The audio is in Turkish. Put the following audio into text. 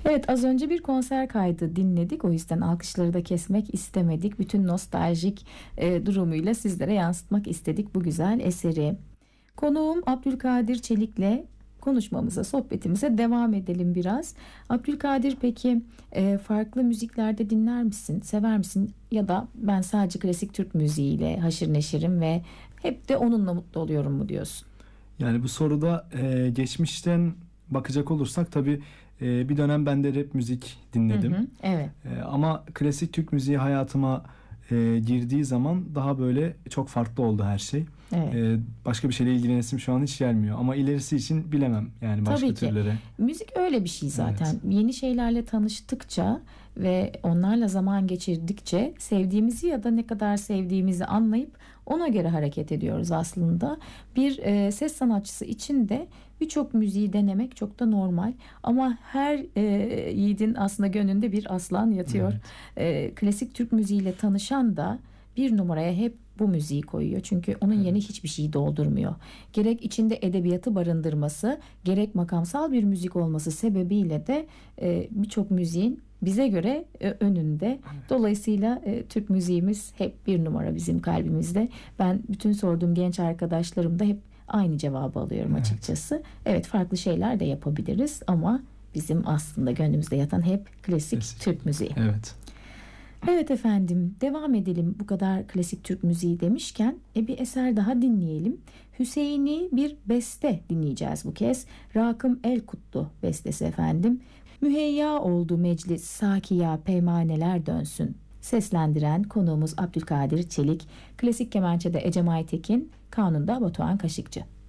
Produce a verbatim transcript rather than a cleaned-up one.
Evet, az önce bir konser kaydı dinledik. O yüzden alkışları da kesmek istemedik. Bütün nostaljik e, durumuyla sizlere yansıtmak istedik bu güzel eseri. Konuğum Abdülkadir Çelik'le konuşmamıza, sohbetimize devam edelim biraz. Abdülkadir, peki e, farklı müziklerde dinler misin, sever misin? Ya da ben sadece klasik Türk müziğiyle haşır neşirim ve hep de onunla mutlu oluyorum mu diyorsun? Yani bu soruda e, geçmişten bakacak olursak tabii e, bir dönem ben de rap müzik Hı dinledim. hı, evet, E, ama klasik Türk müziği hayatıma e, girdiği zaman daha böyle çok farklı oldu her şey. evet. E, başka bir şeyle ilgilenesim şu an hiç gelmiyor. Ama ilerisi için bilemem yani başka Tabii ki. türlere. Müzik öyle bir şey Evet. zaten. Yeni şeylerle tanıştıkça ve onlarla zaman geçirdikçe sevdiğimizi ya da ne kadar sevdiğimizi anlayıp ona göre hareket ediyoruz aslında. Bir e, ses sanatçısı için de birçok müziği denemek çok da normal. Ama her e, yiğidin aslında gönlünde bir aslan yatıyor. Evet. E, klasik Türk müziğiyle tanışan da bir numaraya hep bu müziği koyuyor. Çünkü onun yerine Evet. hiçbir şey doldurmuyor. Gerek içinde edebiyatı barındırması, gerek makamsal bir müzik olması sebebiyle de e, birçok müziğin bize göre e, önünde. Dolayısıyla e, Türk müziğimiz hep bir numara bizim kalbimizde. Ben bütün sorduğum genç arkadaşlarım da hep aynı cevabı alıyorum Evet. açıkçası. Evet, farklı şeyler de yapabiliriz ama bizim aslında gönlümüzde yatan hep klasik Klasik. Türk müziği. Evet. Evet efendim, devam edelim bu kadar klasik Türk müziği demişken e, bir eser daha dinleyelim. Hüseyin'i bir beste dinleyeceğiz bu kez. Rakım Elkutlu bestesi efendim. Müheyya oldu meclis sakiya peymaneler dönsün. Seslendiren konuğumuz Abdülkadir Çelik. Klasik kemençede Ecem Aytekin, kanunda Batuhan Kaşıkçı.